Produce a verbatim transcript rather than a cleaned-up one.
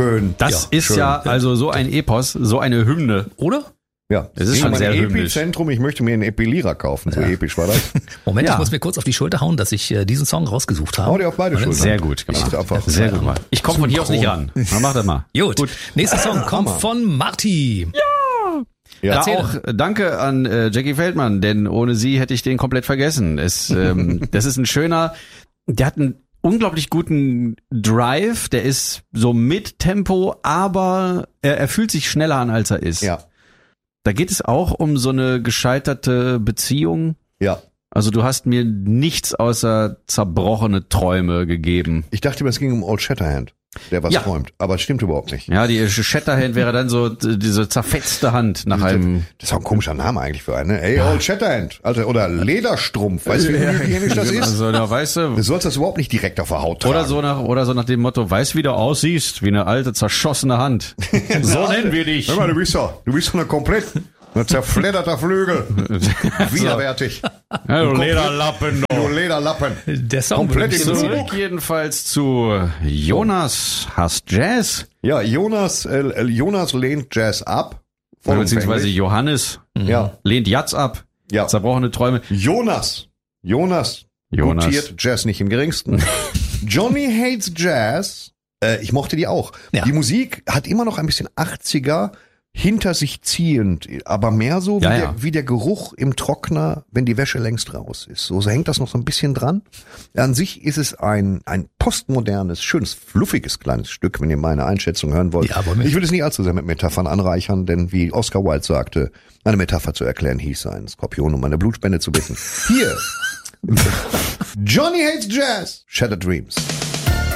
Schön. Das ja, ist schön. ja also so ein Epos, so eine Hymne. Oder? Ja, es ist schon sehr hymnisch. Epizentrum, ich möchte mir einen Epilierer kaufen, so ja. episch war das. Moment, ja. ich muss mir kurz auf die Schulter hauen, dass ich äh, diesen Song rausgesucht habe. Hau dir auf beide Schultern. Sehr gut gemacht. Einfach sehr gut gemacht. Ich komme von hier aus nicht ran. Dann mach das mal. Gut. gut. Nächster Song kommt von Marti. Ja! Ja, da auch danke an äh, Jackie Feldmann, denn ohne sie hätte ich den komplett vergessen. Es, ähm, das ist ein schöner, der hat einen unglaublich guten Drive, der ist so mit Tempo, aber er, er fühlt sich schneller an, als er ist. Ja. Da geht es auch um so eine gescheiterte Beziehung. Ja. Also du hast mir nichts außer zerbrochene Träume gegeben. Ich dachte, es ging um Old Shatterhand, der was ja. träumt. Aber es stimmt überhaupt nicht. Ja, die Shatterhand wäre dann so diese zerfetzte Hand nach einem... Das ist auch ein komischer Name eigentlich für einen. Ne? Ey, Old Shatterhand. Also, oder Lederstrumpf. Weißt du, wie hygienisch das ist? Also, da weißt du... Du sollst das überhaupt nicht direkt auf der Haut tragen. Oder so nach, oder so nach dem Motto, weißt wie du aussiehst? Wie eine alte, zerschossene Hand. So nennen wir dich. Hör mal, du bist doch, du bist doch eine komplett... Ein zerfledderter Flügel. Widerwärtig. Ja, du Lederlappen. Du Lederlappen. Der Song komplett im Zurück jedenfalls zu Jonas hasst Jazz. Ja, Jonas, äh, Jonas lehnt Jazz ab. Beziehungsweise Johannes ja. lehnt Jazz ab. Ja. Zerbrochene Träume. Jonas. Jonas. Jonas. Gutiert Jazz nicht im geringsten. Johnny hates Jazz. Äh, ich mochte die auch. Ja. Die Musik hat immer noch ein bisschen achtziger hinter sich ziehend, aber mehr so wie, ja, ja. Der, wie der Geruch im Trockner, wenn die Wäsche längst raus ist. So, so hängt das noch so ein bisschen dran. An sich ist es ein ein postmodernes, schönes, fluffiges kleines Stück, wenn ihr meine Einschätzung hören wollt. Ja, ich will es nicht allzu sehr mit Metaphern anreichern, denn wie Oscar Wilde sagte, eine Metapher zu erklären hieß, einen Skorpion um eine Blutspende zu bitten. Hier, Johnny hates Jazz, Shattered Dreams.